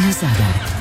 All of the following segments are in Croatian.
Zadar.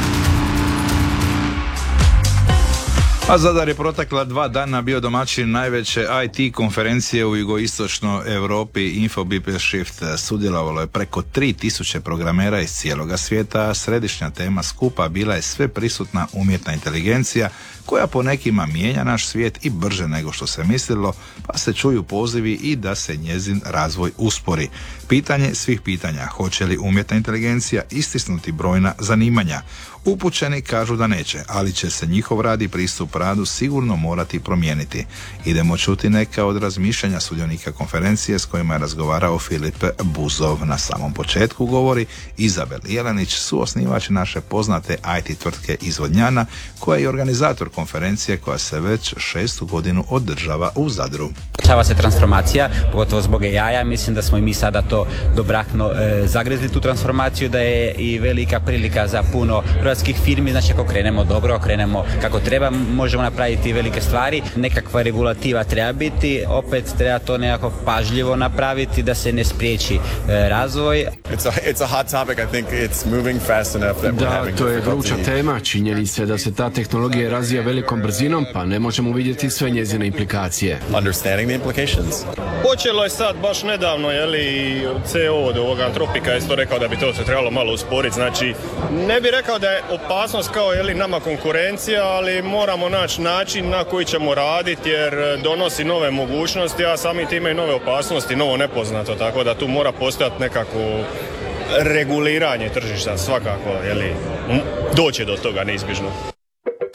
A Zadar je protekla 2 dana bio domaćin najveće IT konferencije u jugoistočnoj Europi Infobip Shift. Sudjelovalo je preko 3000 programera iz cijeloga svijeta, a središnja tema skupa bila je sve prisutna umjetna inteligencija koja po nekima mijenja naš svijet i brže nego što se mislilo, pa se čuju pozivi i da se njezin razvoj uspori. Pitanje svih pitanja, hoće li umjetna inteligencija istisnuti brojna zanimanja? Upućeni kažu da neće, ali će se njihov rad i pristup radu sigurno morati promijeniti. Idemo čuti neka od razmišljanja sudionika konferencije s kojima je razgovarao Filip Buzov. Na samom početku govori Izabel Jelenić, suosnivač naše poznate IT tvrtke Izvodnjana, koja je organizator konferencije koja se već 6. godinu održava u Zadru. Dešava se transformacija, pogotovo zbog AI-a. Mislim da smo i mi sada to dobrahno zagrezli tu transformaciju, da je i velika prilika za puno hrvatskih firmi. Znači ako krenemo dobro, krenemo kako treba, možemo napraviti velike stvari. Nekakva regulativa treba biti, opet treba to nekako pažljivo napraviti da se ne spriječi razvoj. It's a hot topic. I think it's moving fast enough that we're having to je vruća tema. Činjenica je da se ta tehnologija razvija velikom brzinom, pa ne možemo vidjeti sve njezine implikacije. Understanding the implications. Počelo je sad baš nedavno, CEO od ovog Antropika je to rekao da bi to se trebalo malo usporiti. Znači, ne bi rekao da je opasnost kao nama konkurencija, ali moramo naći način na koji ćemo raditi jer donosi nove mogućnosti, a sami time i nove opasnosti, novo nepoznato, tako da tu mora postojati nekako reguliranje tržišta svakako, doće do toga neizbježno.